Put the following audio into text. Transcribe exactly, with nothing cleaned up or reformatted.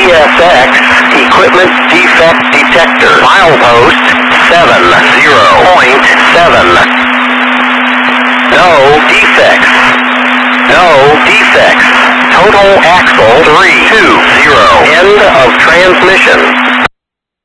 S X, equipment defect detector. Milepost seven zero point seven. No defects. No defects. Total axle three two zero. End of transmission.